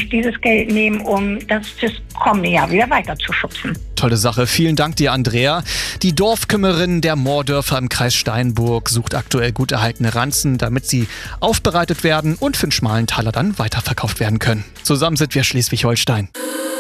ich dieses Geld nehmen, um das fürs kommende Jahr wieder weiterzuschubsen. Tolle Sache. Vielen Dank dir, Andrea. Die Dorfkümmerin der Moordörfer im Kreis Steinburg sucht aktuell gut erhaltene Ranzen, damit sie aufbereitet werden und für einen schmalen Taler dann weiterverkauft werden können. Zusammen sind wir Schleswig-Holstein.